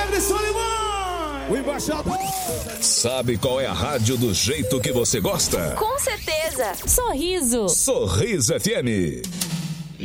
Evelyn Solimões, o embaixador. Sabe qual é a rádio do jeito que você gosta? Com certeza. Sorriso. Sorriso FM.